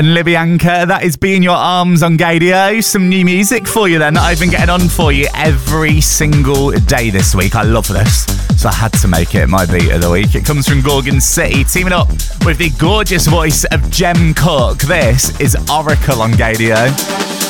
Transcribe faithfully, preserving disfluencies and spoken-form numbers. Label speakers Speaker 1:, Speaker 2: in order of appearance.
Speaker 1: And Libyanka, that is Be In Your Arms on Gadio. Some new music for you then that I've been getting on for you every single day this week. I love this, so I had to make it my beat of the week. It comes from Gorgon City, teaming up with the gorgeous voice of Jem Cook. This is Oracle on Gadio.